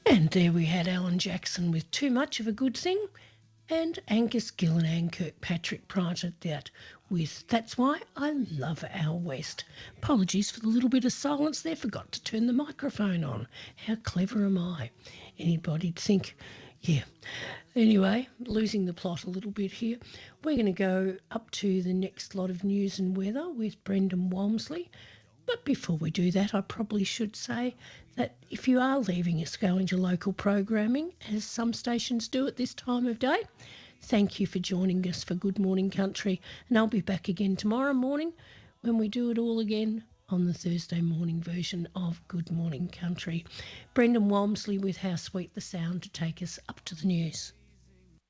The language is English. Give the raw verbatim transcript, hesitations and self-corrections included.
And there we had Alan Jackson with Too Much of a Good Thing, and Angus Gillan and Kirkpatrick prior to that with That's Why I Love Our West. Apologies for the little bit of silence there, forgot to turn the microphone on. How clever am I? Anybody'd think, yeah. Anyway, losing the plot a little bit here. We're going to go up to the next lot of news and weather with Brendan Walmsley. But before we do that, I probably should say that if you are leaving us going to local programming, as some stations do at this time of day, thank you for joining us for Good Morning Country. And I'll be back again tomorrow morning when we do it all again on the Thursday morning version of Good Morning Country. Brendan Walmsley with How Sweet the Sound to take us up to the news.